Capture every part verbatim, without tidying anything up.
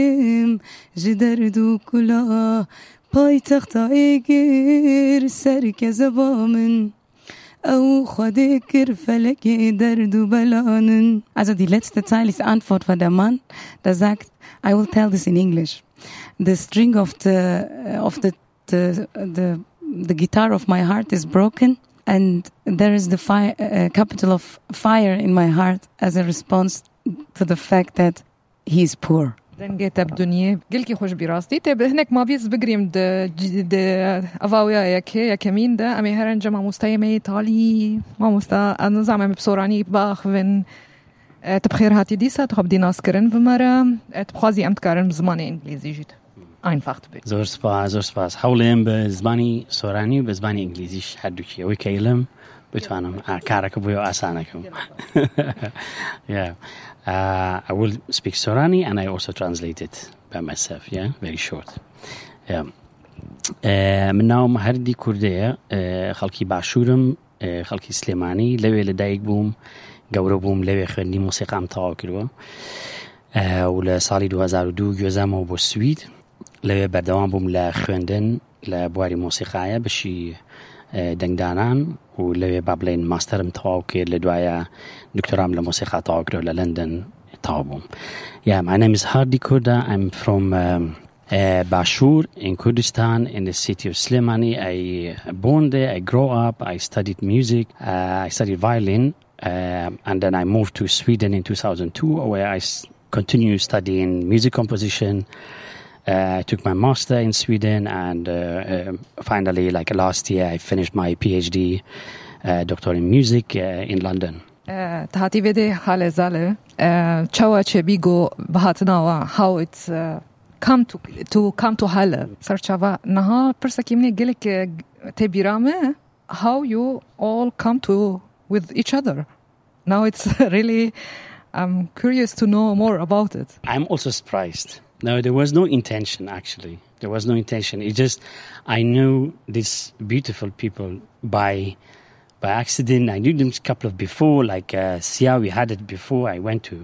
جدرد و کلا پای تخت ایگر سرکز بامن او خودکر فلک درد و belanen. Also die letzte Zeile ist Antwort von der Mann, der sagt, I will tell this in English. The string of the of the the the, the guitar of my heart is broken, and there is the fire, uh, capital of fire in my heart as a response to the fact that he is poor. دنگه تب دنیه گل کی خوش بیراستی تب هنک ما بیز بگریم د د اواویا یکی یکمین ده امی هرن جمع مستیمه تالی ما مستا نظام بسورانی باخ ون تبخير هاتي ديسا تخب دي ناس كرن بمرة تبخازي أمت كارن بزمان إنجليزي جد einfach تبي زور سپاس زور سپاس حولیم به زبانی سورانی و به زبانی انگلیزیش هر چی وی کلم بتوانم کارک بوی آسانه کم. Yeah, uh, I will speak Sorani and I also translate it by myself. Yeah, very short. Yeah. من نام هردی کرده خالقی باشورم خالقی سلیمانی لوی لدایک بوم گورو بوم لوی خندی موسیقی ام تاو کردو و لسالی دو هزار و دو گذام و بسوید لوی بردوام بوم لخندن لبواری موسیقیه بشی دنگدانان و لوی بابلین ماسترم تاو کرد لدوایا دکترام لموسیقی تاو کرد لندن تاو بوم. Yeah, my name is Hardy Kurda. I'm from um, uh, Bashur in Kurdistan in the city of Slimani. I born there, I grew up, I studied music, uh, I studied violin, uh, and then I moved to Sweden in two thousand two where I s- continued studying music composition. Uh, I took my master in Sweden and uh, uh, finally, like last year, I finished my PhD uh, doctor in music uh, in London. تهاتي بده حال زاله چوا چه بیگو بهاتناوا how it uh, come to to come to حال سرچوا نها پرسکیمنی گلک تبیرامه how you all come to with each other. Now it's really I'm curious to know more about it. I'm also surprised. No, there was no intention actually. There was no intention. It just I knew these beautiful people by By accident. I knew them a couple of before, like uh, Sia, we had it before. I went to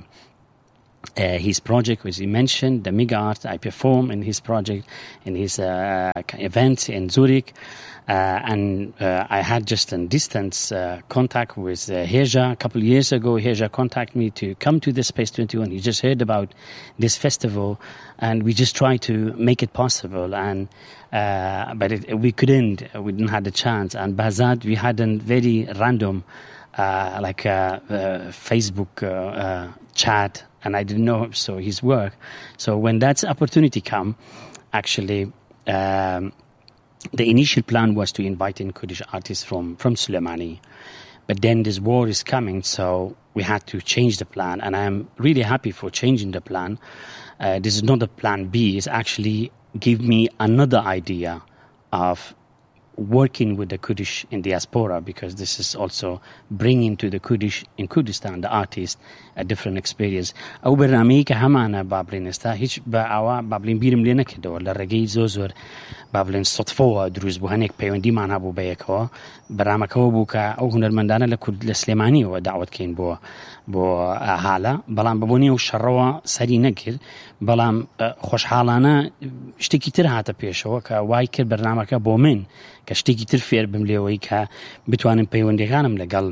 uh, his project, which he mentioned, the Mega Art. I performed in his project, in his uh, event in Zurich. Uh, and uh, I had just a distance uh, contact with uh, Heja. A couple of years ago, Heja contacted me to come to the Space twenty-one. He just heard about this festival, and we just tried to make it possible. And uh, but it, we couldn't. We didn't have the chance. And Bazad, we had a very random, uh, like a, a Facebook uh, uh, chat, and I didn't know so his work. So when that opportunity come, actually. Um, The initial plan was to invite in Kurdish artists from, from Suleimani. But then this war is coming, so we had to change the plan. And I'm really happy for changing the plan. Uh, this is not a plan B. It's actually give me another idea of working with the Kurdish in diaspora, because this is also bringing to the Kurdish in Kurdistan, the artists, a different experience. أو برنامجي كهمانا بابلين استا هيش بأوا بابلين بيرم لنا كده ولا رجعي زوزور بابلين صدفوا دروز بهنيك بيوندي معنا بو بيكوا برنامج هو بوكا أو هنرمندانا لكرد الإسلاماني ودعوة كين بو بو حالا بلام ببوني وشروا سري نكر بلام خوش حالانا اشتكي ترهاتا بيشوا كوايكر برنامج بو من كشتكي ترفير بمليوي كبتوانن بيوندي غانم لقل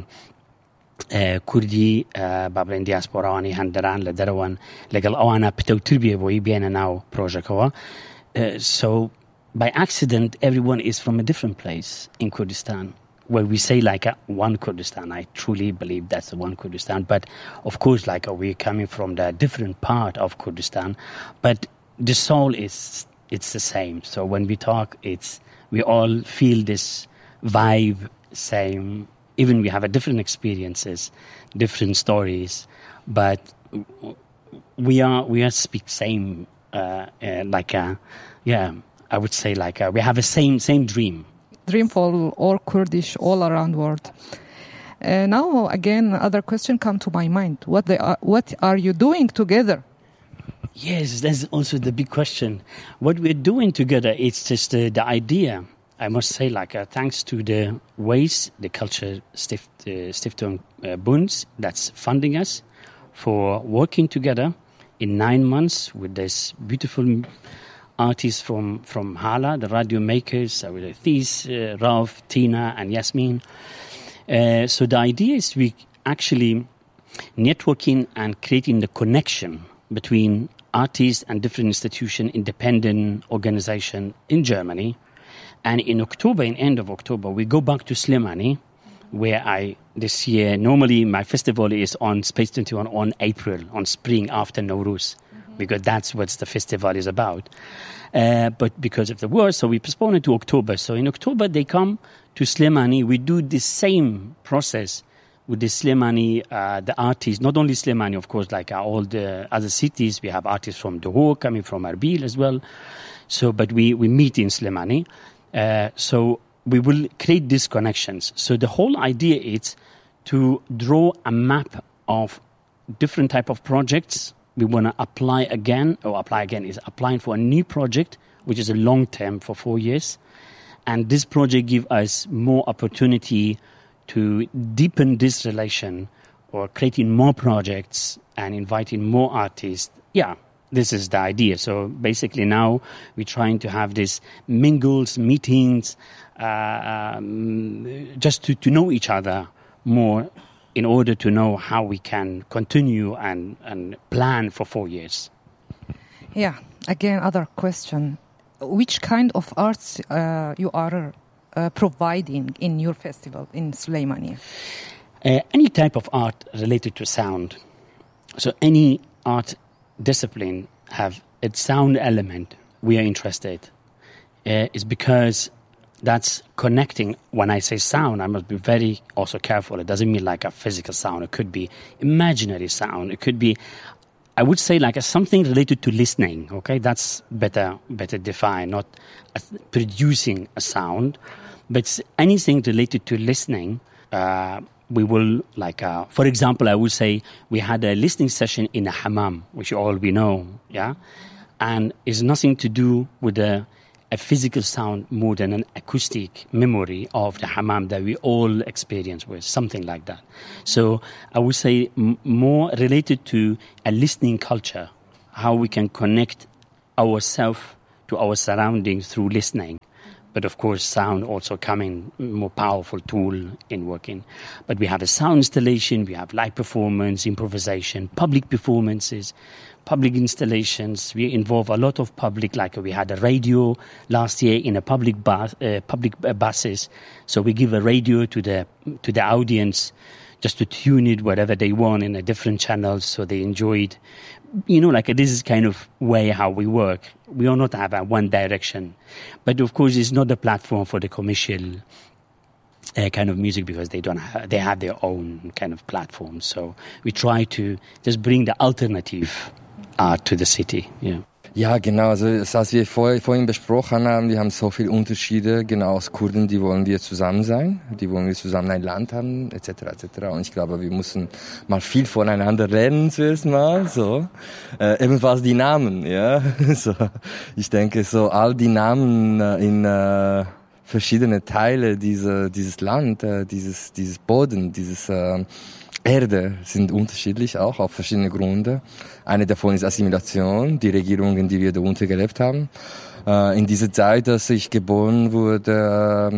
كردي بابلين دياسبوراني هندران لدروان لقل أوانا بتو تربية بوي بينا ناو بروجكوا. So by accident everyone is from a different place in Kurdistan. Well, we say like a one Kurdistan. I truly believe that's the one Kurdistan. But of course, like uh, we're coming from the different part of Kurdistan. But the soul is it's the same. So when we talk, it's we all feel this vibe, same. Even we have a different experiences, different stories, but we are we are speak same uh, uh, like a yeah. I would say like a, we have a same same dream. Dream for all Kurdish all around world. Uh, now again, other question come to my mind. What they are, what are you doing together? Yes, that's also the big question. What we're doing together, it's just uh, the idea. I must say, like uh, thanks to the ways the Culture Stift, uh, Stiftung uh, Bund that's funding us for working together in nine months with this beautiful artists from, from Hala, the radio makers, uh, with Thies, uh, Rauf, Tina, and Yasmin. Uh, so the idea is we actually networking and creating the connection between artists and different institutions, independent organization in Germany. And in October, in end of October, we go back to Slimani, where I, this year, normally my festival is on Space twenty-one on April, on spring after Nowruz, mm-hmm. because that's what the festival is about. Uh, but because of the war, so we postponed it to October. So in October, they come to Slimani. We do the same process with the Slimani, uh, the artists, not only Slimani, of course, like uh, all the other cities. We have artists from Dohuk, coming from Erbil as well. So, but we, we meet in Slimani. Uh, so we will create these connections. So the whole idea is to draw a map of different type of projects. We want to apply again, or apply again is applying for a new project, which is a long term for four years. And this project gives us more opportunity to deepen this relation or creating more projects and inviting more artists. Yeah, this is the idea. So basically now we're trying to have these mingles, meetings, uh, um, just to, to know each other more in order to know how we can continue and, and plan for four years. Yeah, again, other question. Which kind of arts uh, you are uh, providing in your festival in Slimani? Uh, any type of art related to sound. So any art discipline have its sound element we are interested. Uh, it's because that's connecting. When I say sound, I must be very also careful. It doesn't mean like a physical sound. It could be imaginary sound. It could be, I would say, like a, something related to listening. Okay, that's better better defined. Not a, producing a sound, but anything related to listening. Uh, we will like, uh, for example, I would say we had a listening session in a hammam, which all we know, yeah, and it's nothing to do with a, a physical sound more than an acoustic memory of the hammam that we all experience with, something like that. So I would say m- more related to a listening culture, how we can connect ourselves to our surroundings through listening. But of course, sound also coming more powerful tool in working. But we have a sound installation, we have live performance, improvisation, public performances, public installations. We involve a lot of public, like we had a radio last year in a public bus, uh, public buses. So we give a radio to the to the audience just to tune it whatever they want in a different channels, so they enjoyed. You know, like this is kind of way how we work. We are not have a one direction. But of course, it's not a platform for the commercial uh, kind of music because they don't have, they have their own kind of platform. So we try to just bring the alternative art to the city. Yeah. Ja, genau. Also was wir vor, vorhin besprochen haben, wir haben so viele Unterschiede. Genau, als Kurden, die wollen wir zusammen sein, die wollen wir zusammen ein Land haben, et cetera et cetera. Und ich glaube, wir müssen mal viel voneinander lernen zuerst mal. So, äh, ebenfalls die Namen, ja. So, ich denke, so all die Namen äh, in äh, verschiedene Teile dieser dieses Land, äh, dieses dieses Boden, dieses äh, Erde sind unterschiedlich auch, auf verschiedene Gründe. Eine davon ist Assimilation, die Regierungen, die wir darunter gelebt haben. Äh, in dieser Zeit, dass ich geboren wurde,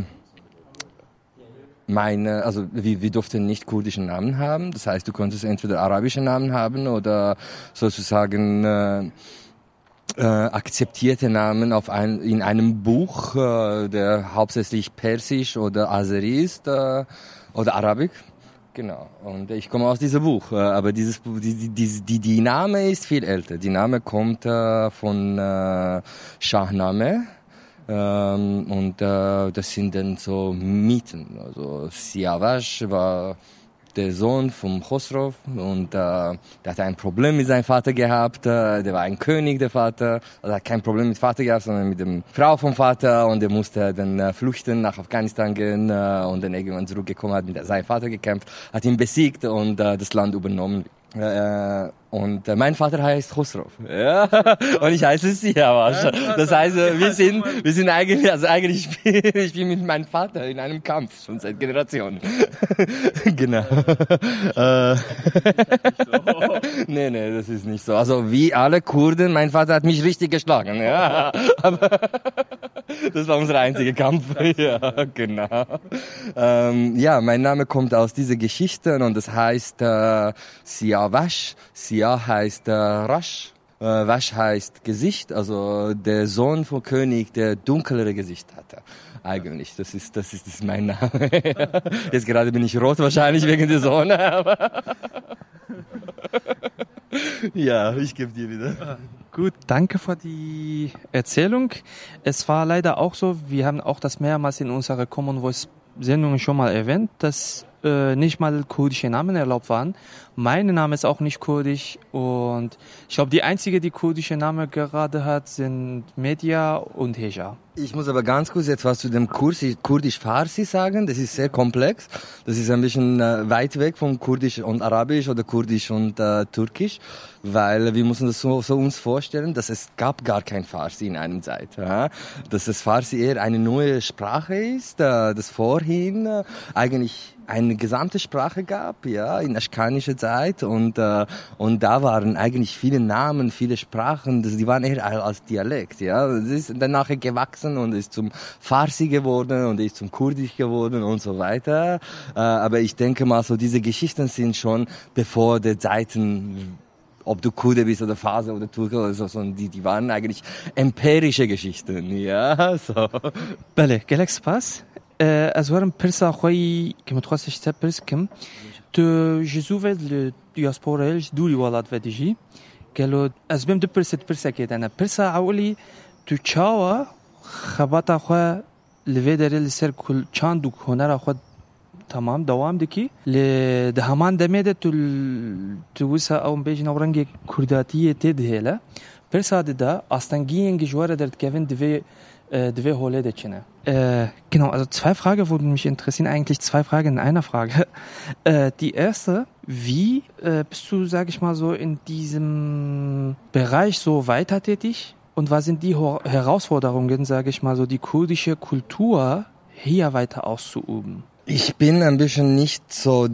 meine, also wir, wir durften nicht kurdischen Namen haben. Das heißt, du konntest entweder arabische Namen haben oder sozusagen äh, äh, akzeptierte Namen auf ein, in einem Buch, äh, der hauptsächlich Persisch oder Azeri ist äh, oder Arabisch. Genau, und ich komme aus diesem Buch, aber dieses, die, die, die, die Name ist viel älter. Die Name kommt äh, von äh, Shahnameh ähm, und äh, das sind dann so Mythen. Also Siavash war der Sohn vom Khosrow und äh, der hatte ein Problem mit seinem Vater gehabt. Äh, der war ein König, der Vater. Also er hat kein Problem mit Vater gehabt, sondern mit der Frau vom Vater und er musste dann äh, flüchten, nach Afghanistan gehen äh, und dann irgendwann zurückgekommen, hat mit seinem Vater gekämpft, hat ihn besiegt und äh, das Land übernommen. Äh, und äh, mein Vater heißt Khosrow. Ja. Und ich heiße Siavash. Das heißt, äh, wir sind, wir sind eigentlich, also eigentlich ich bin ich bin mit meinem Vater in einem Kampf schon seit Generationen. Genau. Äh, nee, nee, das ist nicht so. Also wie alle Kurden, mein Vater hat mich richtig geschlagen. Ja. Aber das war unser einziger Kampf. Ja, genau. Ähm, ja, mein Name kommt aus dieser Geschichte und das heißt äh, Siavash. Sia heißt äh, Rasch. Äh, Wasch heißt Gesicht, also der Sohn vom König, der dunklere Gesicht hatte. Eigentlich, das ist, das ist, das ist mein Name. Jetzt gerade bin ich rot wahrscheinlich wegen der Sonne, aber ja, ich gebe dir wieder. Gut, danke für die Erzählung. Es war leider auch so, wir haben auch das mehrmals in unserer Common Voice Sendung schon mal erwähnt, dass äh, nicht mal kurdische Namen erlaubt waren. Mein Name ist auch nicht kurdisch und ich glaube, die einzige, die kurdische Name gerade hat, sind Media und Heja. Ich muss aber ganz kurz jetzt was zu dem Kurdisch-Farsi sagen. Das ist sehr komplex. Das ist ein bisschen äh, weit weg von Kurdisch und Arabisch oder Kurdisch und äh, Türkisch, weil wir müssen das so, so uns vorstellen, dass es gab gar kein Farsi in einer Zeit. Ja? Dass das Farsi eher eine neue Sprache ist, äh, das vorhin äh, eigentlich eine gesamte Sprache gab, ja, in aschkanischer Zeit und äh, und da waren eigentlich viele Namen, viele Sprachen, das, die waren eher als Dialekt, ja. Das ist dann nachher gewachsen und ist zum Farsi geworden und ist zum Kurdisch geworden und so weiter. Äh, aber ich denke mal, so diese Geschichten sind schon bevor der Zeiten, ob du Kurde bist oder Farsi oder Türke oder so, so die die waren eigentlich empirische Geschichten, ja. So. بله گلک سپاس از ورم پرسا خوی که متخصص تا پرس کم تو جزوه دیاسپورالج دوری ولات و دیجی قالوا از بهم دو پرسه پرسه که دنا پرسا اولی تو چاوا خباتا خو لوی داره لسر کل چاند و هنر خو تمام دوام دکی ل دهمان دمیده تو تو وسا او بیجن اورنگ کرداتیه تدهله پرسا ده استنگین گجواره درت کevin دوی دوی هوله دچنه. Äh, genau, also zwei Fragen würden mich interessieren, eigentlich zwei Fragen in einer Frage. Äh, die erste, wie äh, bist du, sag ich mal so, in diesem Bereich so weiter tätig? Und was sind die Ho- Herausforderungen, sage ich mal so, die kurdische Kultur hier weiter auszuüben? Ich bin ein bisschen nicht so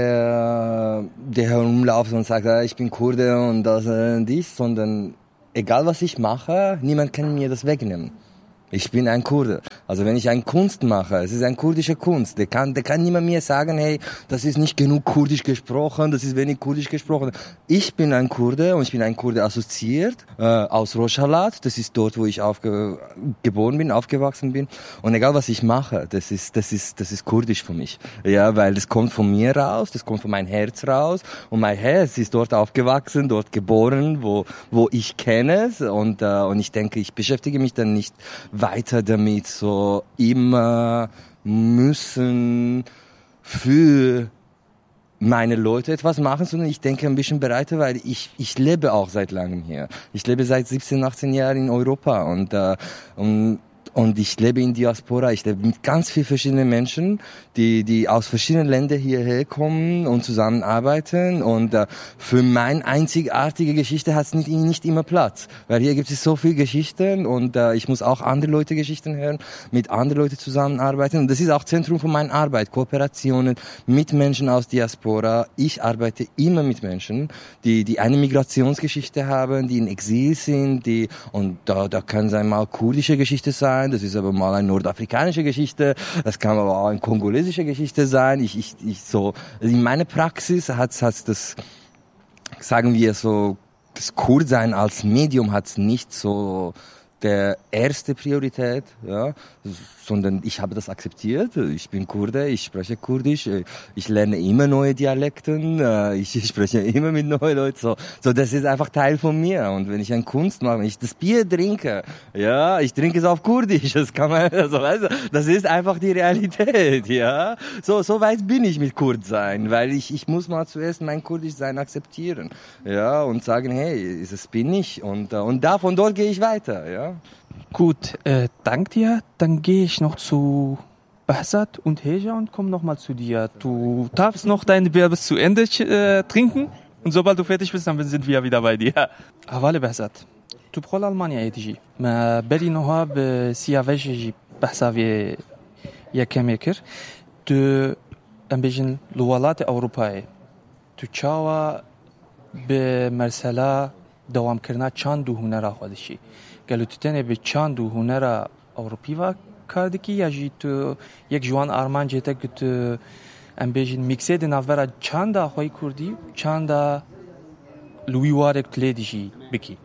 der, der herumläuft und sagt, ja, ich bin Kurde und das und dies, sondern egal was ich mache, niemand kann mir das wegnehmen. Ich bin ein Kurde. Also wenn ich eine Kunst mache, es ist eine kurdische Kunst. Der kann, der kann niemand mir sagen, hey, das ist nicht genug kurdisch gesprochen, das ist wenig kurdisch gesprochen. Ich bin ein Kurde und ich bin ein Kurde assoziiert äh, aus Rojhelat. Das ist dort, wo ich aufge- geboren bin, aufgewachsen bin. Und egal was ich mache, das ist, das ist, das ist kurdisch für mich. Ja, weil das kommt von mir raus, das kommt von meinem Herz raus. Und mein Herz ist dort aufgewachsen, dort geboren, wo, wo ich kenne es. Und, äh, und ich denke, ich beschäftige mich dann nicht weiter damit, so immer müssen für meine Leute etwas machen, sondern ich denke ein bisschen breiter, weil ich ich lebe auch seit langem hier. Ich lebe seit siebzehn, achtzehn Jahren in Europa und äh, und und ich lebe in Diaspora, ich lebe mit ganz vielen verschiedenen Menschen, die die aus verschiedenen Ländern hierher kommen und zusammenarbeiten. Und äh, für meine einzigartige Geschichte hat es nicht, nicht immer Platz, weil hier gibt es so viele Geschichten und äh, ich muss auch andere Leute Geschichten hören, mit anderen Leuten zusammenarbeiten. Und das ist auch Zentrum von meiner Arbeit, Kooperationen mit Menschen aus Diaspora. Ich arbeite immer mit Menschen, die die eine Migrationsgeschichte haben, die in Exil sind, die und da da kann es einmal kurdische Geschichte sein. Das ist aber mal eine nordafrikanische Geschichte, das kann aber auch eine kongolesische Geschichte sein. Ich, ich, ich so, in meiner Praxis hat hat's das, sagen wir so, das Kurdsein als Medium hat's nicht so der erste Priorität, ja, sondern ich habe das akzeptiert. Ich bin Kurde, ich spreche Kurdisch, ich lerne immer neue Dialekten, ich spreche immer mit neuen Leuten. So, so das ist einfach Teil von mir. Und wenn ich eine Kunst mache, wenn ich das Bier trinke, ja, ich trinke es auf Kurdisch. Das kann man, also, weißt du, das ist einfach die Realität, ja. So, so weit bin ich mit Kurdsein, weil ich, ich muss mal zuerst mein Kurdischsein akzeptieren, ja, und sagen, hey, das bin ich und und da von dort gehe ich weiter, ja. Gut, äh, dank dir. Dann gehe ich noch zu Behzad und Heja und komme nochmal zu dir. Du darfst noch dein Bier bis zu Ende äh, trinken. Und sobald du fertig bist, dann sind wir wieder bei dir. أول بحثت تو بخول ألمانيا تيجي ما بري نوها بسيافش جي بحثا في يكم يكر تو أمبيجن لوالات أوروباي تو تشاوا بمرسلا دوام کرنا چند دو هنر خودشی گلو تو تنه به چند دو هنر أوروبي و کار دکی یا جی تو یک جوان آرمان جیتا که تو أمبيجن ميكسي دي نافرا چند أخوي كردي چند Louis Warek Tlediji Biki.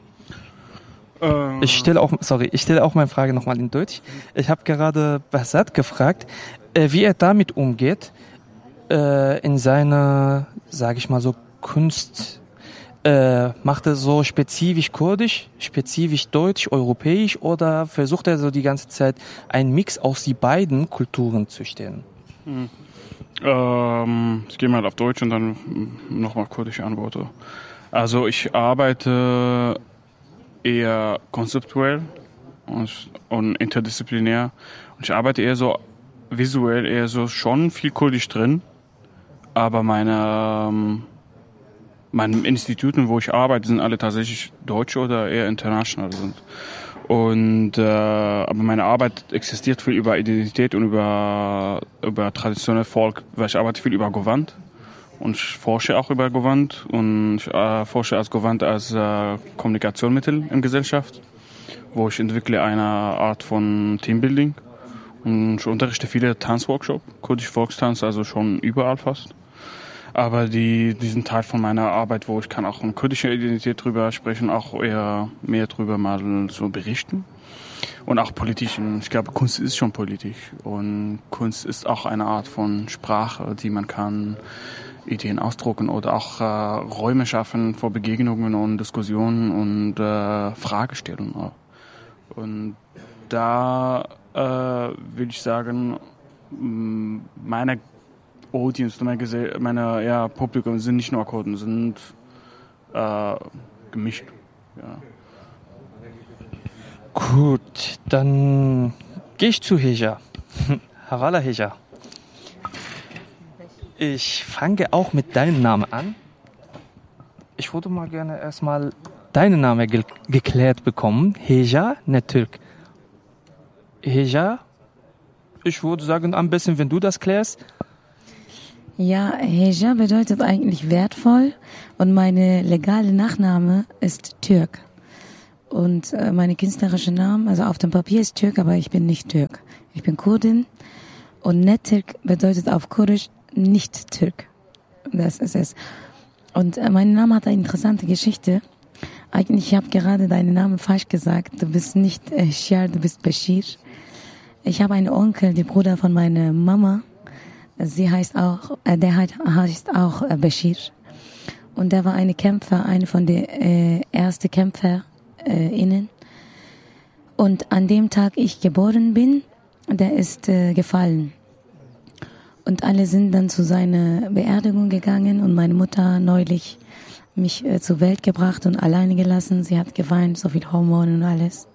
Ich stelle auch, sorry, ich stelle auch meine Frage nochmal in Deutsch. Ich habe gerade Bassat gefragt, äh, wie er damit umgeht, äh, in seiner, sage ich mal so, Kunst. Äh, macht er so spezifisch kurdisch, spezifisch deutsch, europäisch oder versucht er so die ganze Zeit einen Mix aus die beiden Kulturen zu stellen? Hm. Ähm, ich gehe mal auf Deutsch und dann nochmal kurdisch antworte. Also ich arbeite eher konzeptuell und, und interdisziplinär. Und ich arbeite eher so visuell, eher so schon viel kurdisch drin. Aber meine, meine Instituten, wo ich arbeite, sind alle tatsächlich deutsche oder eher international sind. Und äh, aber meine Arbeit existiert viel über Identität und über über traditionelle Volk, weil ich arbeite viel über Gewand und ich forsche auch über Gewand und ich äh, forsche als Gewand als äh, Kommunikationsmittel in Gesellschaft, wo ich entwickle eine Art von Teambuilding und ich unterrichte viele Tanzworkshops, kurdische Volkstanz, also schon überall fast. Aber die, diesen Teil von meiner Arbeit, wo ich kann auch eine kurdische Identität drüber sprechen, auch eher mehr drüber mal so berichten. Und auch politisch. Ich glaube, Kunst ist schon politisch. Und Kunst ist auch eine Art von Sprache, die man kann Ideen ausdrucken oder auch äh, Räume schaffen für Begegnungen und Diskussionen und äh, Fragestellungen. Und da äh, will ich sagen, meine Audience, meine, Gese- meine ja, Publikum sind nicht nur Kurden, sind äh, gemischt. Ja. Gut, dann gehe ich zu Heja. Hawala Heja. Ich fange auch mit deinem Namen an. Ich würde mal gerne erstmal deinen Namen ge- geklärt bekommen. Heja, nicht Türk. Heja, ich würde sagen, am besten, wenn du das klärst. Ja, Heja bedeutet eigentlich wertvoll und meine legale Nachname ist Türk. Und äh, meine künstlerische Name, also auf dem Papier ist Türk, aber ich bin nicht Türk. Ich bin Kurdin und Nettürk bedeutet auf Kurdisch nicht Türk. Das ist es. Und äh, mein Name hat eine interessante Geschichte. Eigentlich, ich habe gerade deinen Namen falsch gesagt. Du bist nicht äh, Shiar, du bist Bashir. Ich habe einen Onkel, der Bruder von meiner Mama. Sie heißt auch, äh, der heißt auch äh, Bashir. Und der war eine Kämpfer, eine von den äh, ersten Kämpfer äh, innen. Und an dem Tag ich geboren bin, der ist äh, gefallen. Und alle sind dann zu seiner Beerdigung gegangen und meine Mutter neulich mich äh, zur Welt gebracht und alleine gelassen. Sie hat geweint, so viel Hormone und alles.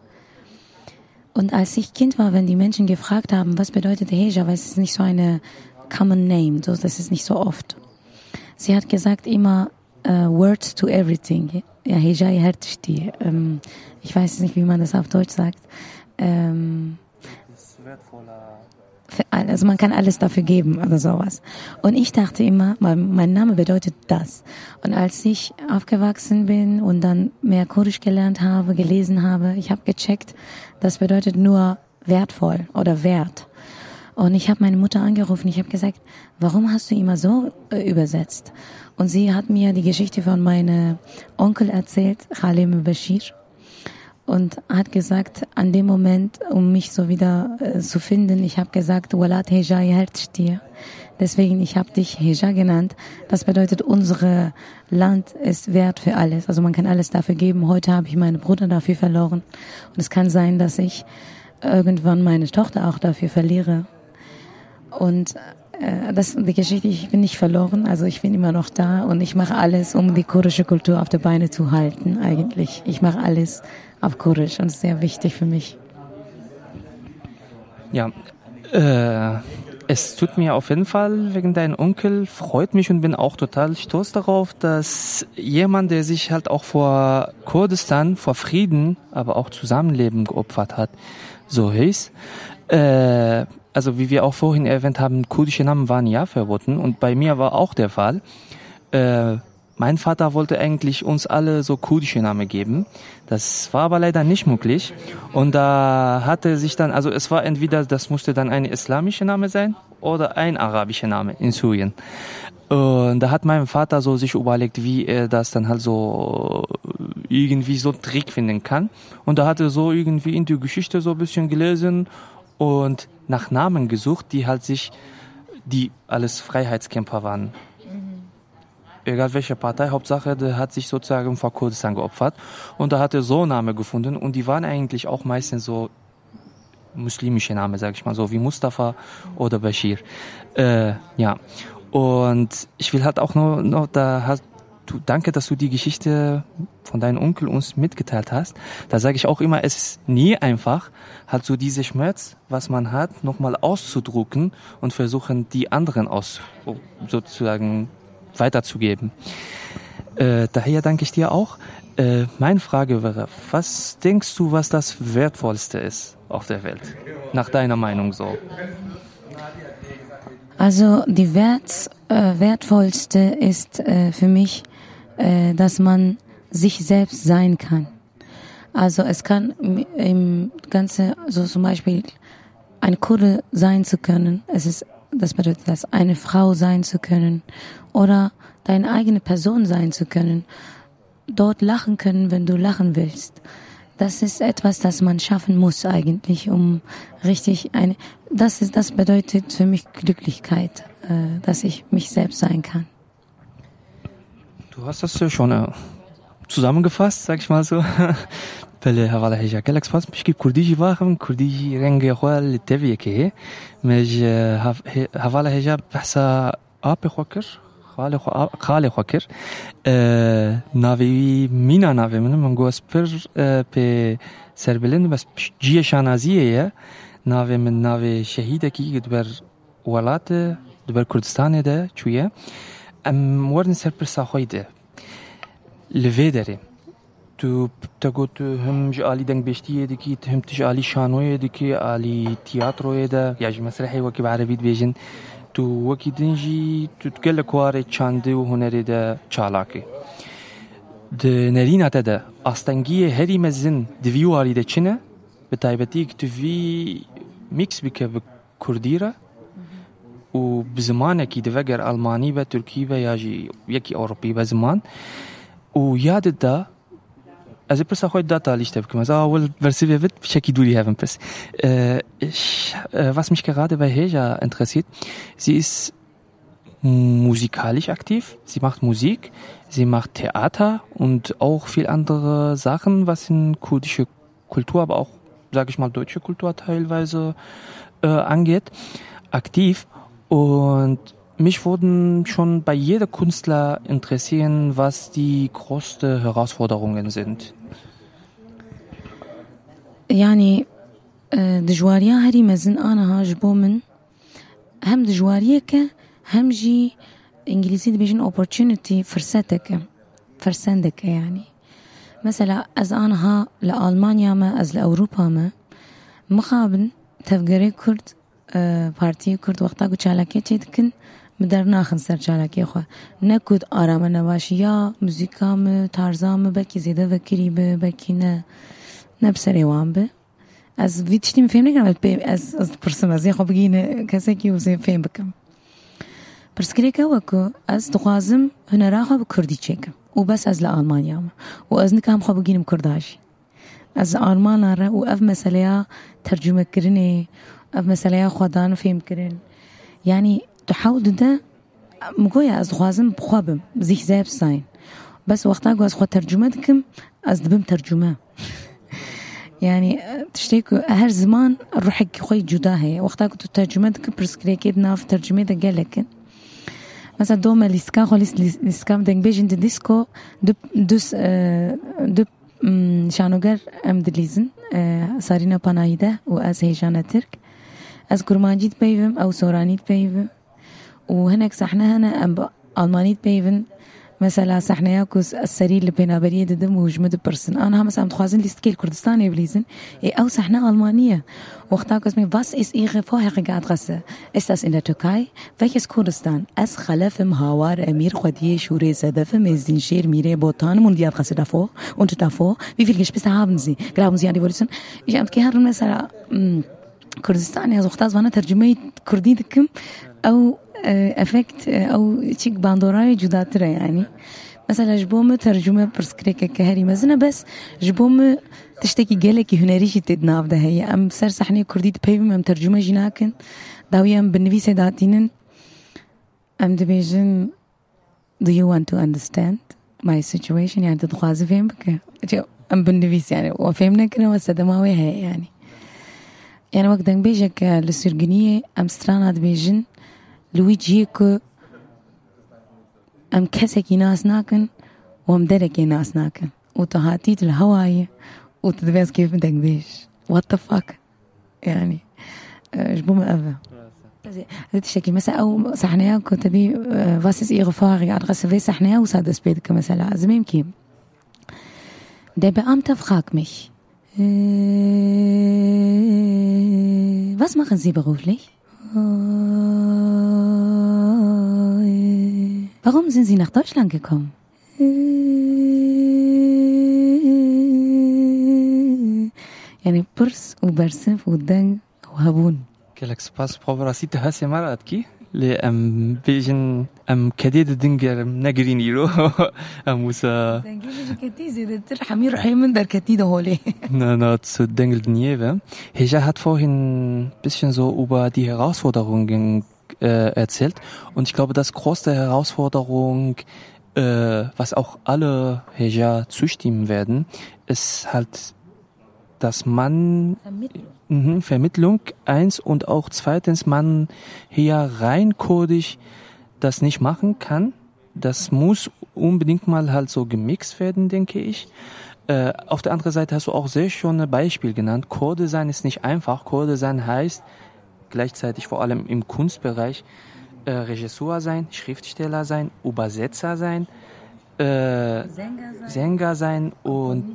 Und als ich Kind war, wenn die Menschen gefragt haben, was bedeutet Heja, weil es ist nicht so eine common name, so, das ist nicht so oft. Sie hat gesagt immer uh, words to everything. Ja, Heja Hertsti. Ähm, ich weiß nicht, wie man das auf Deutsch sagt. Ähm, das ist wertvoller. Also man kann alles dafür geben oder sowas. Und ich dachte immer, mein, mein Name bedeutet das. Und als ich aufgewachsen bin und dann mehr Kurdisch gelernt habe, gelesen habe, ich habe gecheckt, das bedeutet nur wertvoll oder wert. Und ich habe meine Mutter angerufen, ich habe gesagt, warum hast du immer so äh, übersetzt? Und sie hat mir die Geschichte von meinem Onkel erzählt, Halim Bashir. Und hat gesagt, an dem Moment, um mich so wieder äh, zu finden, ich habe gesagt, Walat Heja Hertsti. Deswegen, ich habe dich Heja genannt. Das bedeutet, unser Land ist wert für alles. Also man kann alles dafür geben. Heute habe ich meinen Bruder dafür verloren. Und es kann sein, dass ich irgendwann meine Tochter auch dafür verliere. Und äh, das die Geschichte, ich bin nicht verloren. Also ich bin immer noch da und ich mache alles, um die kurdische Kultur auf die Beine zu halten, eigentlich. Ich mache alles auf Kurdisch und das ist sehr wichtig für mich. Ja, äh, Es tut mir auf jeden Fall wegen deinem Onkel, freut mich und bin auch total stolz darauf, dass jemand, der sich halt auch vor Kurdistan, vor Frieden, aber auch Zusammenleben geopfert hat, so hieß. Äh, also wie wir auch vorhin erwähnt haben, kurdische Namen waren ja verboten und bei mir war auch der Fall. Äh, mein Vater wollte eigentlich uns alle so kurdische Namen geben. Das war aber leider nicht möglich. Und da hatte sich dann, also es war entweder, das musste dann ein islamischer Name sein oder ein arabischer Name in Syrien. Und da hat mein Vater so sich überlegt, wie er das dann halt so irgendwie so einen Trick finden kann. Und da hat er so irgendwie in die Geschichte so ein bisschen gelesen und nach Namen gesucht, die halt sich, die alles Freiheitskämpfer waren. Egal welche Partei, Hauptsache, der hat sich sozusagen vor Kurdistan geopfert. Und da hat er so Namen gefunden und die waren eigentlich auch meistens so muslimische Namen, sag ich mal, so wie Mustafa oder Bashir. Äh, ja. Und ich will halt auch noch, noch da hast du, danke, dass du die Geschichte von deinem Onkel uns mitgeteilt hast. Da sage ich auch immer, es ist nie einfach, halt so diese Schmerz, was man hat, nochmal auszudrucken und versuchen, die anderen aus, sozusagen weiterzugeben. Äh, daher danke ich dir auch. Äh, meine Frage wäre, was denkst du, was das Wertvollste ist auf der Welt? Nach deiner Meinung so. Also die Wert, äh, wertvollste ist äh, für mich, äh, dass man sich selbst sein kann. Also es kann im, im Ganze, so zum Beispiel ein Kurde sein zu können, es ist, das bedeutet das, eine Frau sein zu können oder deine eigene Person sein zu können, dort lachen können, wenn du lachen willst. Das ist etwas, das man schaffen muss eigentlich, um richtig eine, das ist, das bedeutet für mich Glücklichkeit, äh, dass ich mich selbst sein kann. Du hast das ja schon äh, zusammengefasst, sag ich mal so. بله حواله هجا گلک سپاس مشکی کردیجی واقعا کردیجی رنگ خوال تبیه که مج حواله هجا بحثا آب خوکر خاله خو خاله خوکر ناوی مینا ناوی من من گوس پر به سربلند بس جیه شانازیه ناوی من ناوی شهیده کی دبر ولات دبر کردستان ده چویه ام ورن سر پر ساخویده لویدری تو تقول هم جالي دنگ بيشتيه دكي هم تجالي شانويه دكي علي تياترويه ده يعني مسرحي وكي بعربي بيجن تو وكي دنجي تتقل كواري چاندي وهنري ده چالاكي د نرينا ده استنگيه هري مزن دفيو علي ده چنه بتايبتيك تفي ميكس بك بكرديره و بزمانه كي دفجر الماني به تركي به ياجي يكي اوروبي به زمان و ياد ده Also ich habe heute Data liegt habe gemacht. Also Versive wird checki du die haben bis. Ich was mich gerade bei Heja interessiert, sie ist musikalisch aktiv, sie macht Musik, sie macht Theater und auch viel andere Sachen, was in kurdische Kultur, aber auch sage ich mal deutsche Kultur teilweise äh, angeht, aktiv und mich würden schon bei jeder Künstler interessieren, was die größten Herausforderungen sind. يعني دجواريا هري مزن أنا هاجبو من هم دجواريك هم جي إنجليزي بيجن opportunity فرصتك فرصندك يعني مثلا از أنا ها لألمانيا ما از لأوروبا ما مخابن تفجري كرد بارتي كرد وقتا قو چالاكي چيدكن مدر ناخن سر چالاكي خوا نكود آرام نباشي يا موزيكام تارزام بلكي زيده وكري بلكي نه نبسري وان به از ویتشتیم فهم نکنم از از پرسم از یه خوب بگینه کسی که وزیم فهم بکم پرسکری که وکو از دخوازم هنرها خوب کردی چکم و بس از لآلمانیا و از نکام خوب بگینم کرداشی از آلمان را و اف مسئله ترجمه کرنه اف مسئله خودان فهم کرن یعنی تحاول ده مگویا از دخوازم خوابم زیخ زیب ساین بس وقتا گو از خود ترجمه دکم از دبم ترجمه يعني تشتيكو هر زمان روحك خوي جدا هي وقتها كنت ترجمتك برسكريكيد ناف ترجمتك قالك مثلا دوما ليسكا خلص ليسكا دنگ بيجن ديسكو دو دوس دو شانوگر ام دليزن سارينا بانايده و از هيجانا ترك أذكر ماجد بيفم أو سورانيت بيفم وهناك صحنا هنا أم ألمانيت بيفم مثلا صحنا ياكوس السرير اللي بين بريد دم وجمد برسن أنا هم مثلا متخازن لستكيل كردستان يبليزن أو صحنا ألمانية وقتاكوس مي was ist Ihre vorherige Adresse ist das in der Türkei welches Kurdistan es خلف مهاوار أمير خديه شوري سدف مزين شير ميري بوتان und die Adresse davor und davor wie viele Geschwister haben Sie glauben Sie an die Revolution ich am كهر مثلا كردستان يا زوجتاز وانا ترجمة كردي دكم أو افكت او تشيك باندوراي جداتره يعني مثلا جبوم ترجمه برسكريك كهري مزنه بس جبوم تشتكي قالك هنري شي تدناف ده هي ام سر صحني كردي بيم ام ترجمه جناكن داويام بالنبي سيداتين ام دبيجن do you want to understand my situation يعني تدخواز فهم بك ام بالنبي يعني وفهمنا كنا وسدماوي هي يعني يعني وقت بيجك للسرجنيه ام سترانا دبيجن لويجي كو ام كسكي ناس ناكن وام دركي ناس ناكن وتهاتيت الهواية وتدبيس كيف بدك بيش what the fuck يعني جبوم أذى هذا الشكل مثلا أو صحنايا كنت بي was ist Ihre vorherige Adresse wie صحنايا وسادة سبيدك مثلا زميم كيم der Beamte fragt mich was machen Sie beruflich Warum sind Sie nach Deutschland gekommen? يعني برس وبرسف ودن وهبون كلك سباس بروفراسيت هاسي مراتكي لأم بيجن أم كديد دنجر نجريني رو أم وسا دنجر كتيزة ده ترحمي روحي من در كتيده هولي na na zu Dengel Dniewe. Heja hat vorhin ein bisschen so über die Herausforderungen äh, erzählt und ich glaube, das größte Herausforderung, äh, was auch alle Heja zustimmen werden, ist halt, dass man Vermittlung. Mhm, Vermittlung eins und auch zweitens man hier rein kurdisch das nicht machen kann. Das muss unbedingt mal halt so gemixt werden, denke ich. Äh, auf der anderen Seite hast du auch sehr schön ein Beispiel genannt. Kurde sein ist nicht einfach. Kurde sein heißt gleichzeitig vor allem im Kunstbereich äh, Regisseur sein, Schriftsteller sein, Übersetzer sein, äh, Sänger sein, Sänger sein und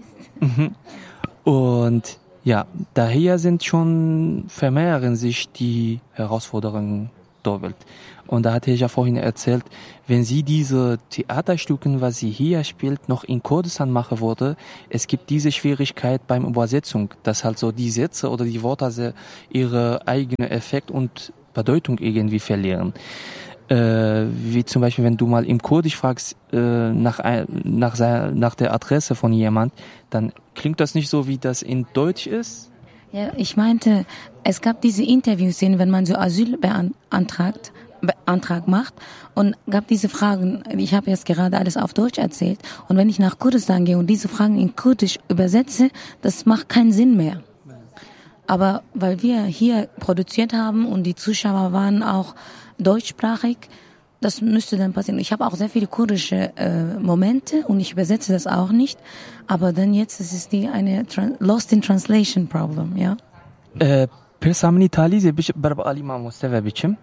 und ja, daher sind schon vermehren sich die Herausforderungen doppelt. Und da hatte ich ja vorhin erzählt, wenn sie diese Theaterstücken, was sie hier spielt, noch in Kurdistan machen würde, es gibt diese Schwierigkeit beim Übersetzung, dass halt so die Sätze oder die Worte ihre eigene Effekt und Bedeutung irgendwie verlieren. Äh, wie zum Beispiel, wenn du mal im Kurdisch fragst äh, nach, nach, nach der Adresse von jemand, dann klingt das nicht so, wie das in Deutsch ist. Ja, ich meinte, es gab diese Interviewszenen, wenn man so Asyl beantragt, Antrag macht und gab diese Fragen, ich habe jetzt gerade alles auf Deutsch erzählt und wenn ich nach Kurdistan gehe und diese Fragen in Kurdisch übersetze, das macht keinen Sinn mehr. Aber weil wir hier produziert haben und die Zuschauer waren auch deutschsprachig, das müsste dann passieren. Ich habe auch sehr viele kurdische äh, Momente und ich übersetze das auch nicht, aber dann jetzt es ist die eine tra- Lost in Translation Problem, ja. Äh, پرسامن ایتالیزه بچ برب علی ما مستوى بچم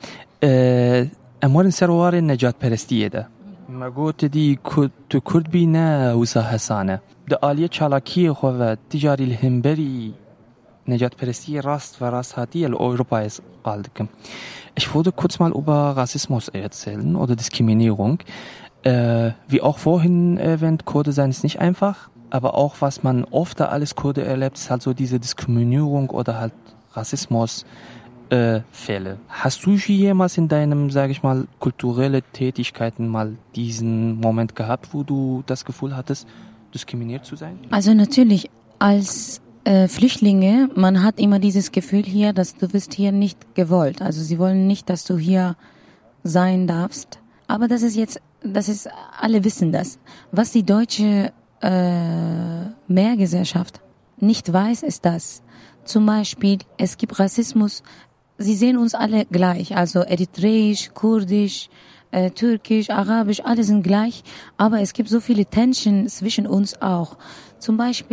اموال سروار نجات پرستیه ده مگوت دی تو کرد بی نه وسا حسانه ده آلیه چالاکی خواه تجاری الهمبری نجات پرستی راست و راست هاتی الeuropa ist قالدكم. Ich würde kurz mal über Rassismus erzählen oder Diskriminierung. Äh, wie auch vorhin erwähnt, Kurde sein ist nicht einfach, aber auch was man oft da alles Kurde erlebt, ist halt so diese Diskriminierung oder halt Rassismus äh, Fälle. Hast du jemals in deinem, sage ich mal, kulturelle Tätigkeiten mal diesen Moment gehabt, wo du das Gefühl hattest, diskriminiert zu sein? Also natürlich als äh, Flüchtlinge, man hat immer dieses Gefühl hier, dass du bist hier nicht gewollt. Also sie wollen nicht, dass du hier sein darfst. Aber das ist jetzt, das ist, alle wissen das. Was die deutsche äh, Mehrgesellschaft nicht weiß, ist das. Zum Beispiel, es gibt Rassismus, sie sehen uns alle gleich, also eritreisch, kurdisch, äh, türkisch, arabisch, alle sind gleich, aber es gibt so viele Tension zwischen uns auch. Zum Beispiel,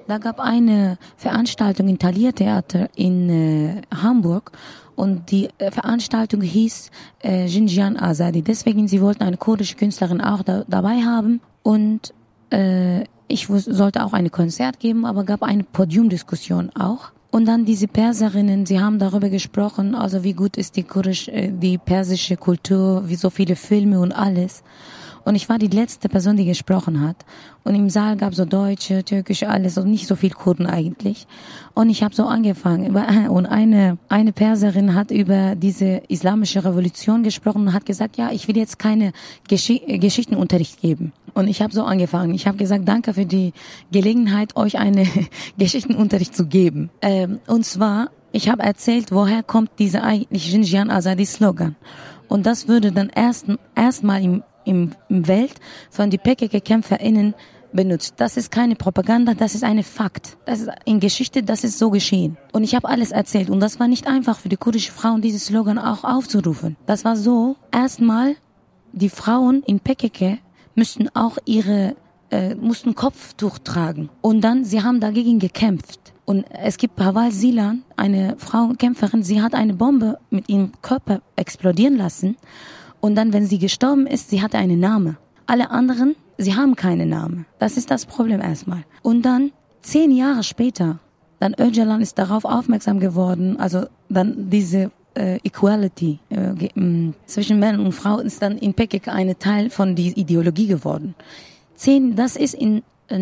Da gab eine Veranstaltung im Thalia Theater in äh, Hamburg und die äh, Veranstaltung hieß äh, Jinjian Azadi. Deswegen, sie wollten eine kurdische Künstlerin auch da, dabei haben und äh, ich wus- sollte auch ein Konzert geben, aber gab eine Podiumdiskussion auch. Und dann diese Perserinnen, sie haben darüber gesprochen, also wie gut ist die kurdisch, äh, die persische Kultur, wie so viele Filme und alles. Und ich war die letzte Person, die gesprochen hat. Und im Saal gab es so Deutsche, Türkische, alles und nicht so viel Kurden eigentlich. Und ich habe so angefangen. Und eine eine Perserin hat über diese islamische Revolution gesprochen und hat gesagt, ja, ich will jetzt keine Gesch- Geschichtenunterricht geben. Und ich habe so angefangen. Ich habe gesagt, danke für die Gelegenheit, euch einen Geschichtenunterricht zu geben. Ähm, und zwar, ich habe erzählt, woher kommt dieser eigentlich Jinjian Azadi Slogan. Und das würde dann erst erstmal im Im, im Welt von die P K K-KämpferInnen benutzt. Das ist keine Propaganda, das ist eine Fakt. Das ist in Geschichte, das ist so geschehen. Und ich habe alles erzählt. Und das war nicht einfach für die kurdische Frauen, diesen Slogan auch aufzurufen. Das war so, erstmal, die Frauen in P K K müssten auch ihre, äh, mussten Kopftuch tragen. Und dann, sie haben dagegen gekämpft. Und es gibt Pawal Silan, eine Frauenkämpferin, sie hat eine Bombe mit ihrem Körper explodieren lassen. Und dann, wenn sie gestorben ist, sie hatte einen Namen. Alle anderen, sie haben keinen Namen. Das ist das Problem erstmal. Und dann, zehn Jahre später, dann Öcalan ist darauf aufmerksam geworden, also dann diese äh, Equality äh, ge- m, zwischen Männern und Frauen ist dann in P K K ein Teil von der Ideologie geworden. Zehn, das ist in äh,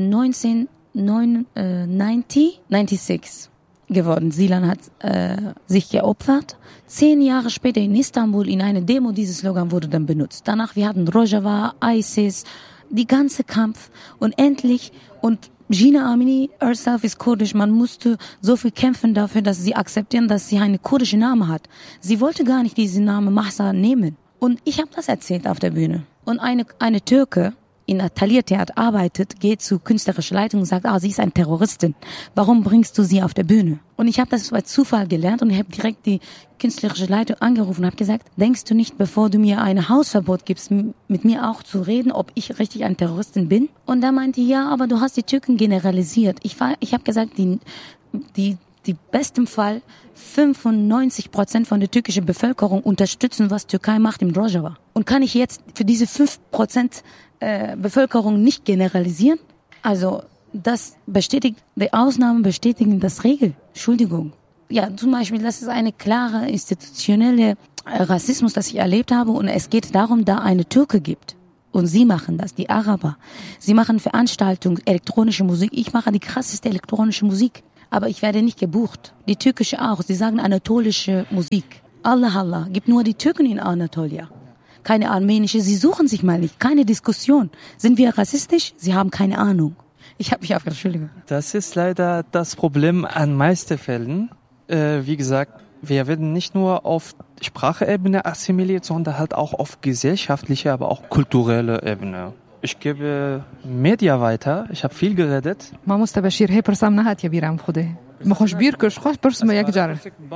neunzehnhundertneunundneunzig geworden. Silan hat äh, sich geopfert. Zehn Jahre später in Istanbul in einer Demo, dieses Slogan wurde dann benutzt. Danach, wir hatten Rojava, ISIS, die ganze Kampf und endlich, und Gina Amini herself ist kurdisch, man musste so viel kämpfen dafür, dass sie akzeptieren, dass sie einen kurdischen Namen hat. Sie wollte gar nicht diesen Namen Mahsa nehmen. Und ich habe das erzählt auf der Bühne. Und eine, eine Türke, in der Thalia Theater arbeitet, geht zu künstlerischer Leitung und sagt, ah, sie ist eine Terroristin. Warum bringst du sie auf der Bühne? Und ich habe das bei Zufall gelernt und ich habe direkt die künstlerische Leitung angerufen und habe gesagt, denkst du nicht, bevor du mir ein Hausverbot gibst, m- mit mir auch zu reden, ob ich richtig eine Terroristin bin? Und da meinte, ja, aber du hast die Türken generalisiert. Ich war, ich habe gesagt, die, die, die besten Fall fünfundneunzig Prozent von der türkischen Bevölkerung unterstützen, was Türkei macht im Rojava. Und kann ich jetzt für diese fünf Prozent äh, Bevölkerung nicht generalisieren? Also das bestätigt, die Ausnahmen bestätigen das Regel. Entschuldigung. Ja, zum Beispiel, das ist eine klare institutionelle äh, Rassismus, das ich erlebt habe. Und es geht darum, da eine Türke gibt. Und sie machen das, die Araber. Sie machen Veranstaltungen, elektronische Musik. Ich mache die krasseste elektronische Musik. Aber ich werde nicht gebucht. Die türkische auch. Sie sagen anatolische Musik. Allah, Allah. Gibt nur die Türken in Anatolia. Keine armenische. Sie suchen sich mal nicht. Keine Diskussion. Sind wir rassistisch? Sie haben keine Ahnung. Ich habe mich aufgeregt. Entschuldigung. Das ist leider das Problem an meisten Fällen. Äh, wie gesagt, wir werden nicht nur auf Spracheebene assimiliert, sondern halt auch auf gesellschaftlicher, aber auch kulturelle Ebene. Ich gebe Media weiter. Ich habe viel geredet. مامۆستا بەشیر هەیە پرسام نەهاتیە بیرام خودێ مەخۆش بیر کرد خۆش پرسمە یەک جار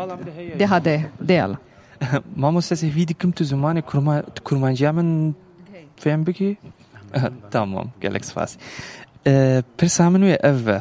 دێ هادێ دێڵ Man muss das wie die kommt zu meine kurmanjamen fem biki. Tamam, galax fas. Persamenu ev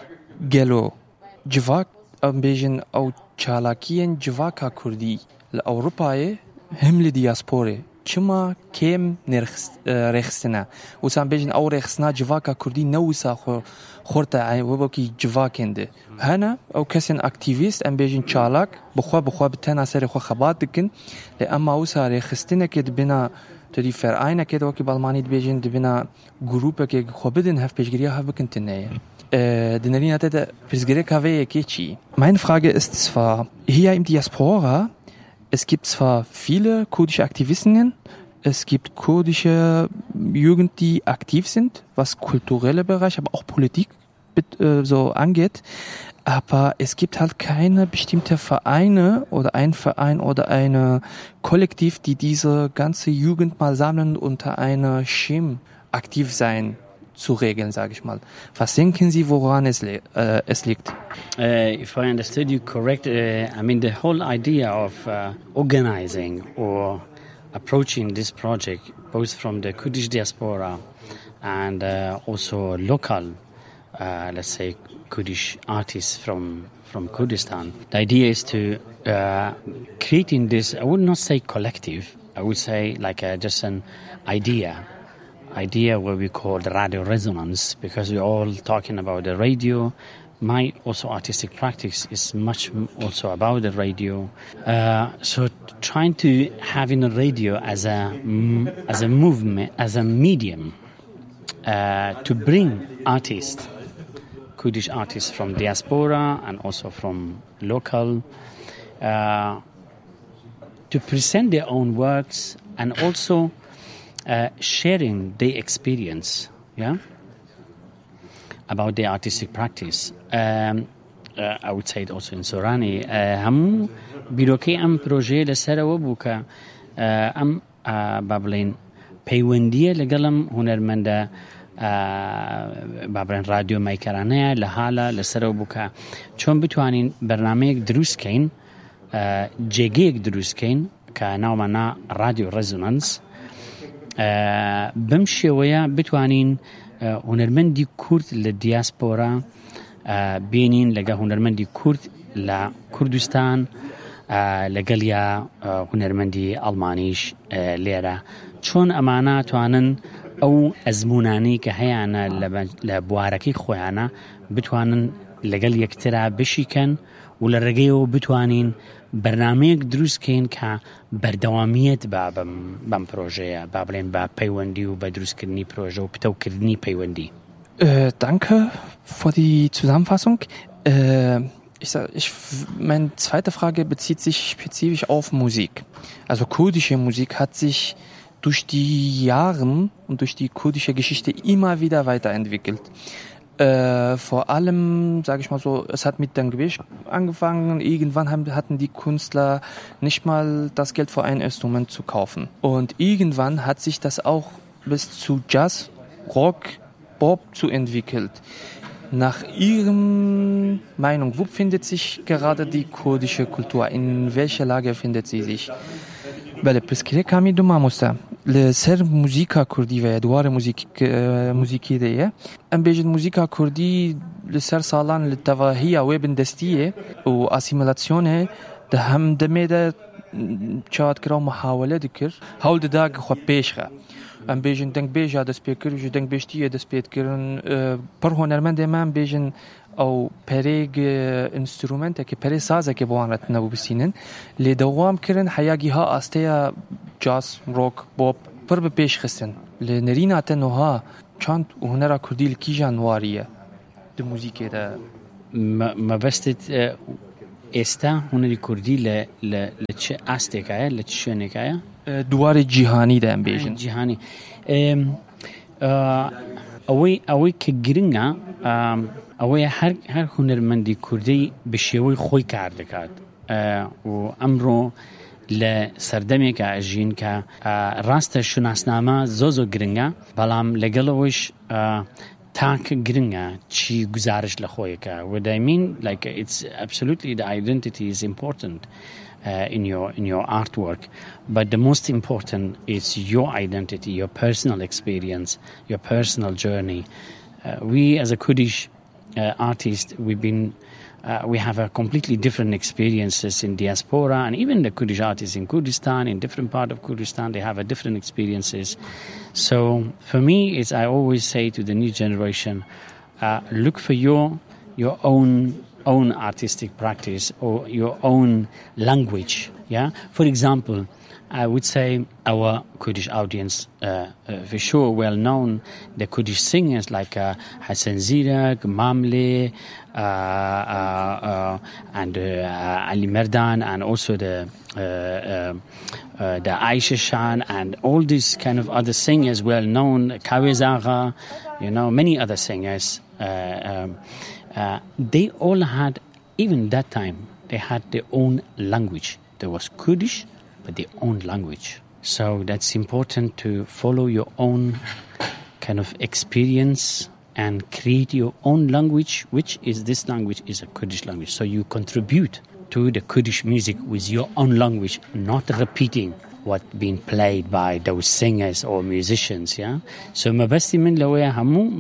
gelo civak ambejin au çalakien civaka kurdi l'Avrupa'ye hem li diaspora çima kem nerxsena وسام بيجن او رخصنا جواكا كردي نوسا خورتا وبكي جواكند هنا او كسن اكتيفيست ام بيجن چالاك بخوا بخوا بتنا سر خو خبات دكن لأما اوسا رخصتنا كد بنا تدي فرعين كد وكي بالماني بيجن دبنا جروب كي خو بدن هف بيجريا هف بكنتنيه دنالين هذا بيجري كافي كيتشي meine Frage ist zwar hier im Diaspora es gibt zwar viele kurdische Aktivistinnen, es gibt kurdische Jugend, die aktiv sind, was kulturelle Bereich, aber auch Politik äh, so angeht. Aber es gibt halt keine bestimmte Vereine oder ein Verein oder eine Kollektiv, die diese ganze Jugend mal sammeln und unter einer Schirm aktiv sein zu regeln, sage ich mal. Was denken Sie, woran es, äh, es liegt? Uh, if I understood you correct, uh, I mean the whole idea of uh, organizing or approaching this project, both from the Kurdish diaspora and uh, also local uh, let's say, Kurdish artists from from Kurdistan. The idea is to uh, creating this, I would not say collective, I would say like a, just an idea, idea what we call the radio resonance, because we're all talking about the radio. My also artistic practice is much also about the radio. Uh, so trying to having a radio as a as a movement, as a medium uh, to bring artists, Kurdish artists from diaspora and also from local, uh, to present their own works and also uh, sharing their experience, yeah, about their artistic practice. Um, uh, I would say it also in Sorani. هم بیروکی ام پروژه لسر و بوکا ام بابلین پیوندیه لگلم هنرمنده بابرن رادیو میکرانه لحالا لسر و بوکا چون بتوانین برنامه دروست کن جگه دروست کن که نومنا رادیو رزونانس بمشي ويا بتوانين هنرمندي كورد للدياسبورا بينين لقى هنرمندي كورد لكردستان لقليا هنرمندي ألمانيش ليرة چون أمانا توانن أو أزموناني كهيانا لبواركي خويانا بتوانن لقل يكترا بشيكن ولرقيو بتوانين برنامج دروس كين كا بردواميت بابم بام بروجيه بابلين باب بيوندي وبدروس كرني بروجه وبتوكرني بيوندي. Äh, danke für die Zusammenfassung. Äh, ich sag, ich, meine zweite Frage bezieht sich spezifisch auf Musik. Also kurdische Musik hat sich durch die Jahre und durch die kurdische Geschichte immer wieder weiterentwickelt. Äh, vor allem, sage ich mal so, es hat mit dem Gewicht angefangen. Irgendwann haben, hatten die Künstler nicht mal das Geld für ein Instrument zu kaufen. Und irgendwann hat sich das auch bis zu Jazz, Rock, Pop zu entwickelt. Nach Ihrem Meinung, wo befindet sich gerade die kurdische Kultur? In welcher Lage findet sie sich? بله پس که کمی دو ماموستا لسر موزیکا کردی و دوار موزیک موزیکی دیه ام بیجد موزیکا کردی لسر سالان لتواهی و بندستیه و اسیمیلاسیونه ده هم دمیده چاد کرا محاوله دکر حول داغ خو پیشخه ام بیجن دنگ بیجا دست پیکر جو دنگ بیشتیه دست پیکرن پر هنرمند من بیجن او پریگ انسترومنت که پری سازه که بوانت نبو بسینن لی دوام کرن حیاگی ها آستیا جاز روک بوب پر به پیش خستن لی نرینات نوها چند هنرا کردی لکی جانواریه ده موزیکه ده ما بستت استا هنری کردی ل لچه آستکایه لچه شونکایه دوار جهانی ده ام بیجن جهانی اوی اوی که گرینگا اوی هر هر هنرمندی کردی به شیوه خوی کار دکات و امرو لسردمی که اجین که راست شناسنامه زوزو گرینگا بلام لگلوش تاک گرینگا چی گزارش لخوی که what I mean like it's absolutely the identity is important Uh, in your in your artwork, but the most important is your identity, your personal experience, your personal journey. Uh, we, as a Kurdish uh, artist, we've been uh, we have a completely different experiences in diaspora, and even the Kurdish artists in Kurdistan, in different part of Kurdistan, they have a different experiences. So for me, it's I always say to the new generation, uh, look for your your own. own artistic practice or your own language, yeah? For example, I would say our Kurdish audience, uh, uh, for sure, well known, the Kurdish singers like uh, Hassan Zirak, Mamle, uh, uh, uh, and uh, Ali Merdan, and also the uh, uh, uh, the Aisha Shan, and all these kind of other singers, well known, Kawezagha, you know, many other singers. Uh, um, Uh, they all had, even that time, they had their own language. There was Kurdish, but their own language. So that's important to follow your own kind of experience and create your own language, which is this language is a Kurdish language. So you contribute to the Kurdish music with your own language, not repeating what being played by those singers or musicians. Yeah. So ما بس من لويا همو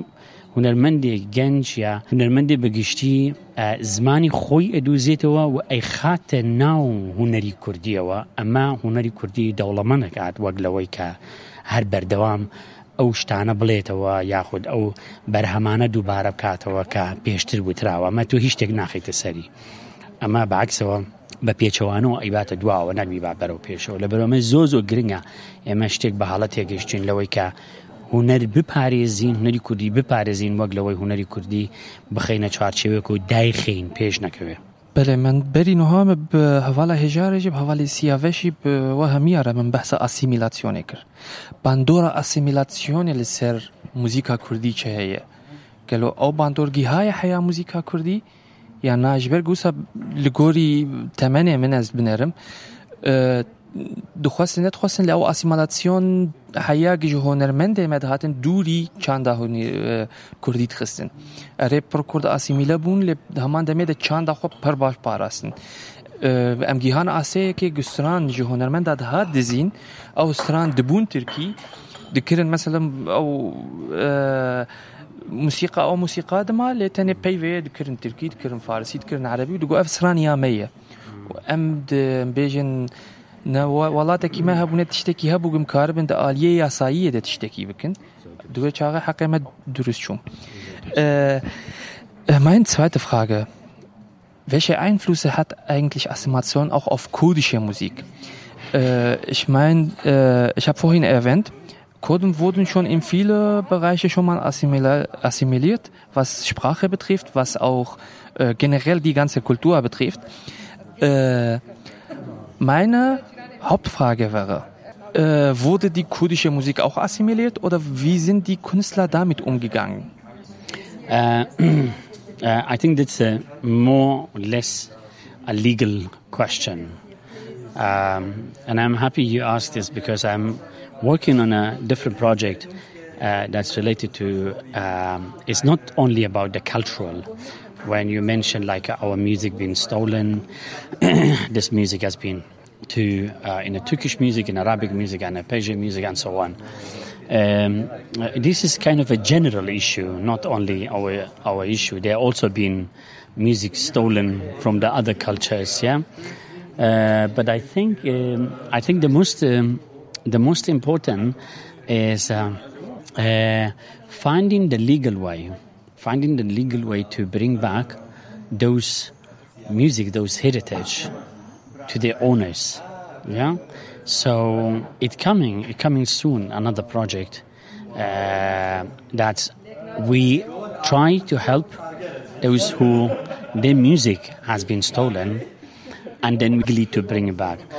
هونەرمەندێک گەنج یا هونەرمەندێک بەگشتی زمانی خۆی ئەدوزێتەوە و ئەی خاتە ناو هونەری کوردیەوە ئەمە هونەری کوردی دەوڵەمەندەکات وەک لەوەی کە هەر بەردەوام ئەو شتانە بڵێتەوە یاخود ئەو بەرهەمانە دووبارە بکاتەوە کە پێشتر وتراوە ئەمە تۆ هیچ شتێک ناخیتە سەری ئەمە بەعکسەوە بە پێچەوانەوە ئەیباتە دواوە نەبی با بەرەو پێشەوە لە بەرەوەمە زۆ زۆر گرنگە ئێمە شتێک بە حاڵەت تێگەشتین لەوەی کە هونەر بپارێزین هونەری کوردی بپارێزین وەک لەوەی هونەری کوردی بخەینە چوارچێوەیەک و دایخین پێش نەکەوێ بله من بری نوها به حواله هجارجی به حواله سیاوشی به و همیاره من بحث اسیمیلاسیونه کر باندورا اسیمیلاسیونه لسر موزیکا کردی چه هیه گلو او باندورگی های حیا موزیکا کردی یا ناجبر گوسا لگوری تمنی من از بنرم دخواستن ندخواستن لأو اسیمیلاسیون حیا گی هنرمنده مدهاتن دوری چند هونی کردی تخستن اره پر کرد اسیمیله بون ل همان دمید چند خو پر باش پاراستن ام گیهان آسه که گستران جو هنرمنده ده دزین او استران دبون ترکی دکرن مثلا او موسیقى او موسیقى دما لتنی پیوی دکرن ترکی دکرن فارسی دکرن عربی دگو افسران یامیه ام بیجن نه وڵاتێکی ما هەبوو تشتێکی هەبوو گم کاربن دە ئالیە یاساییە دە تشتێکی بکن دوێ چاغە حەقیمە دروست چوم. Meine zweite Frage: Welche Einflüsse hat eigentlich Assimilation auch auf kurdische Musik? Äh, ich meine, äh, ich habe vorhin erwähnt, Kurden wurden schon in viele Bereiche schon mal assimiliert, was Sprache betrifft, was auch äh, generell die ganze Kultur betrifft. Äh, meine Hauptfrage wäre, äh, wurde die kurdische Musik auch assimiliert oder wie sind die Künstler damit umgegangen? Uh, uh, I think that's a more or less a legal question. Um, and I'm happy you asked this because I'm working on a different project uh, that's related to, um, it's not only about the cultural. When you mention like our music being stolen, this music has been to uh, in a Turkish music, in Arabic music, and a Persian music, and so on. Um, uh, this is kind of a general issue, not only our our issue. There also been music stolen from the other cultures, yeah. Uh, but I think um, I think the most um, the most important is uh, uh, finding the legal way, finding the legal way to bring back those music, those heritage to their owners, yeah. So it's coming, it's coming soon. Another project uh, that we try to help those who their music has been stolen, and then we need to bring it back.